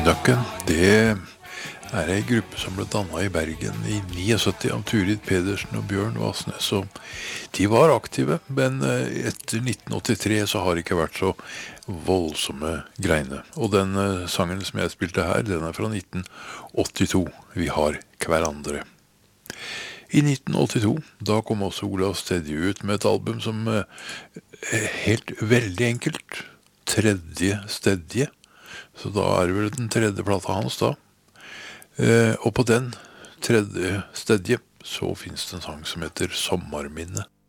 Ducken, det en gruppe som ble dannet i Bergen i 79 av Turid Pedersen og Bjørn Vasnes, og de var aktive, men etter 1983 så har det ikke vært så voldsomme greiene. Og den sangen som jeg spilte her, den fra 1982, Vi har hverandre. I 1982, da kom også Olav Stedje ut med et album som helt veldig enkelt, Tredje Stedje, så da det vel den tredje plata hans da. Og på den tredje stedje så finnes det en sang som heter Sommarminne.